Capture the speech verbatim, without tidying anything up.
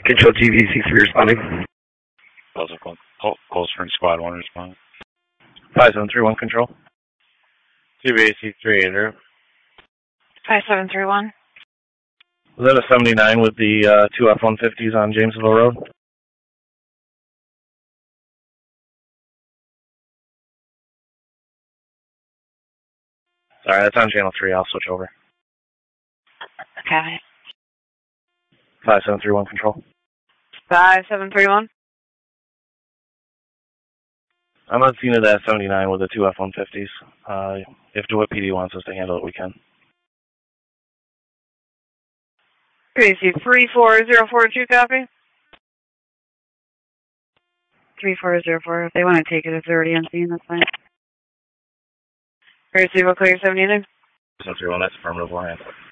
Control T V C three responding. Cold Spring Squad one responding. five seven three one control. T V C three, Andrew. five seven three one. Was that a seventy-nine with the uh, two F one fifties on Jamesville Road? Sorry, that's on channel three. I'll switch over. Okay. five seven three one control. five seven three one. I'm on scene of that seventy-nine with the two F one fifties. Uh, if DeWitt P D wants us to handle it, we can. Crazy three four zero four two, copy. three four zero four. If they want to take it, if they're already on scene, that's fine. Crazy, we'll clear seventy-nine. seven three one, that's affirmative, we'll handle it.